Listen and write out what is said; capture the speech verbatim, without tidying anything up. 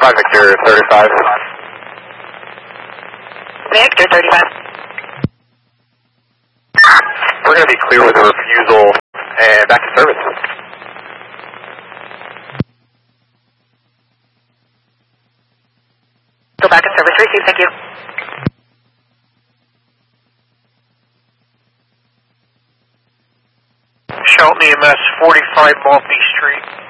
five Victor thirty-five. Victor thirty-five. We're going to be clear with the refusal and back to service. Still back in service, receive, thank you. Shelton E M S, forty-five Maltby Street.